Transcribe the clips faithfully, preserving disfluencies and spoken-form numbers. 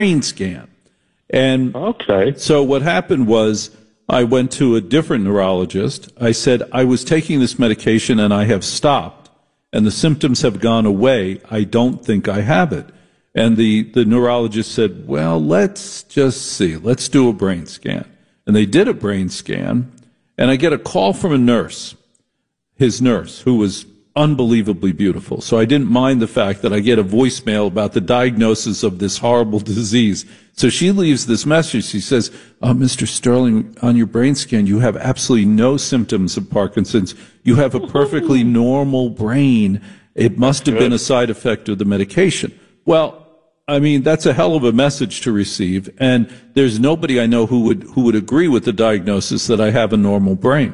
brain scan. And okay. So what happened was I went to a different neurologist. I said, I was taking this medication and I have stopped, and the symptoms have gone away. I don't think I have it. And the, the neurologist said, well, let's just see. Let's do a brain scan. And they did a brain scan, and I get a call from a nurse, his nurse, who was unbelievably beautiful. So I didn't mind the fact that I get a voicemail about the diagnosis of this horrible disease. So she leaves this message. She says, oh, Mister Sterling, on your brain scan, you have absolutely no symptoms of Parkinson's. You have a perfectly normal brain. It must have been a side effect of the medication. Well, I mean, that's a hell of a message to receive. And there's nobody I know who would, who would agree with the diagnosis that I have a normal brain.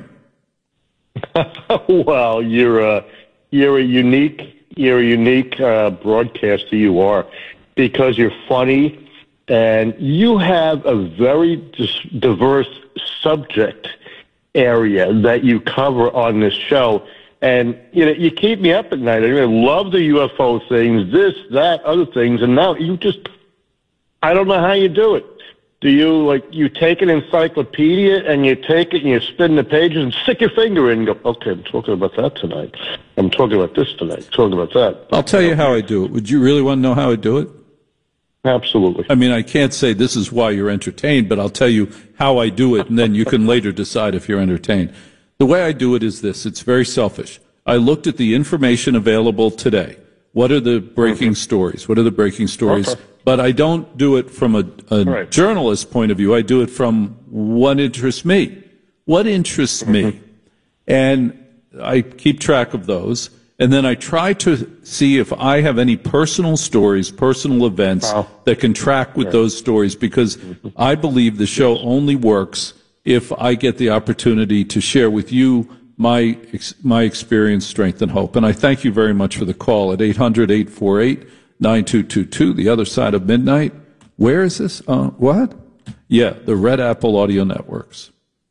Well, you're a, you're a unique, you're a unique uh, broadcaster, you are, because you're funny and you have a very dis- diverse subject area that you cover on this show. And, you know, you keep me up at night. I mean, I love the U F O things, this, that, other things. And now you just, I don't know how you do it. Do you, like, you take an encyclopedia and you take it and you spin the pages and stick your finger in and go, okay, I'm talking about that tonight. I'm talking about this tonight. Talking about that. I'll tell you how I do it. Would you really want to know how I do it? Absolutely. I mean, I can't say this is why you're entertained, but I'll tell you how I do it, and then you can later decide if you're entertained. The way I do it is this. It's very selfish. I looked at the information available today. What are the breaking mm-hmm. stories? What are the breaking stories? Okay. But I don't do it from a, a right. journalist point of view. I do it from what interests me. What interests mm-hmm. me? And I keep track of those. And then I try to see if I have any personal stories, personal events wow. that can track with right. those stories, because mm-hmm. I believe the show only works if I get the opportunity to share with you my my experience, strength, and hope. And I thank you very much for the call at eight hundred, eight four eight, nine two two two, The Other Side of Midnight. Where is this? Uh, what? Yeah, the Red Apple Audio Networks.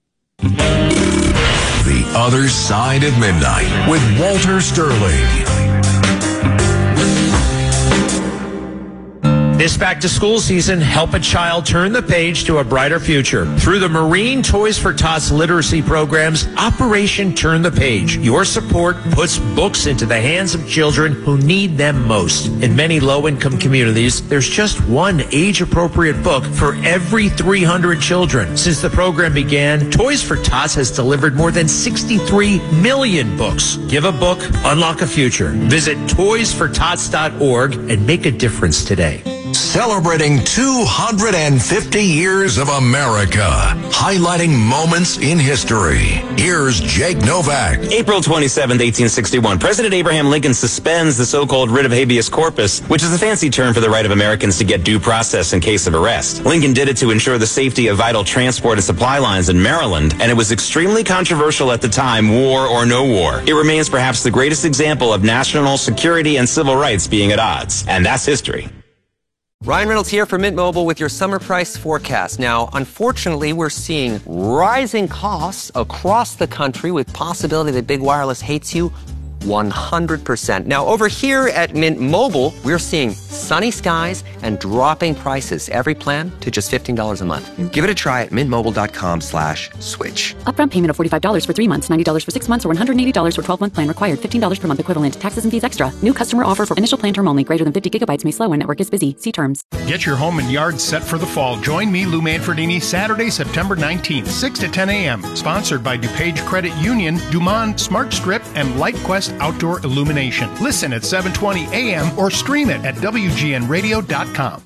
The Other Side of Midnight with Walter Sterling. This back-to-school season, help a child turn the page to a brighter future. Through the Marine Toys for Tots literacy programs, Operation Turn the Page. Your support puts books into the hands of children who need them most. In many low-income communities, there's just one age-appropriate book for every three hundred children. Since the program began, Toys for Tots has delivered more than sixty-three million books. Give a book, unlock a future. Visit toys for tots dot org and make a difference today. Celebrating two hundred fifty years of America, highlighting moments in history. Here's Jake Novak. April twenty-seventh, eighteen sixty-one. President Abraham Lincoln suspends the so-called writ of habeas corpus, which is a fancy term for the right of Americans to get due process in case of arrest. Lincoln did it to ensure the safety of vital transport and supply lines in Maryland, and it was extremely controversial at the time, war or no war. It remains perhaps the greatest example of national security and civil rights being at odds. And that's history. Ryan Reynolds here for Mint Mobile with your summer price forecast. Now, unfortunately, we're seeing rising costs across the country with possibility that big wireless hates you one hundred percent. Now, over here at Mint Mobile, we're seeing sunny skies and dropping prices. Every plan to just fifteen dollars a month. Give it a try at mintmobile.com slash switch. Upfront payment of forty-five dollars for three months, ninety dollars for six months, or one hundred eighty dollars for twelve-month plan required. fifteen dollars per month equivalent. Taxes and fees extra. New customer offer for initial plan term only. Greater than fifty gigabytes may slow when network is busy. See terms. Get your home and yard set for the fall. Join me, Lou Manfredini, Saturday, September nineteenth, six to ten a.m. Sponsored by DuPage Credit Union, Dumont Smart Strip, and LightQuest Outdoor Illumination. Listen at seven twenty a.m. or stream it at W G N radio dot com.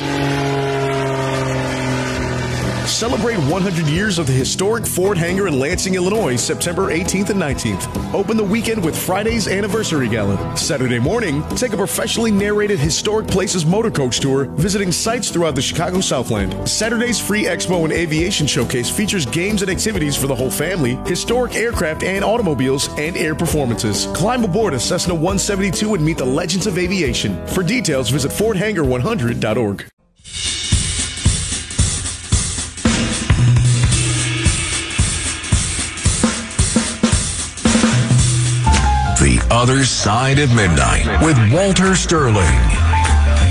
Celebrate one hundred years of the historic Ford Hangar in Lansing, Illinois, September eighteenth and nineteenth. Open the weekend with Friday's Anniversary Gala. Saturday morning, take a professionally narrated Historic Places motor coach tour, visiting sites throughout the Chicago Southland. Saturday's free Expo and Aviation Showcase features games and activities for the whole family, historic aircraft and automobiles, and air performances. Climb aboard a Cessna one seventy-two and meet the legends of aviation. For details, visit ford hangar one hundred dot org. The Other Side of Midnight with Walter Sterling.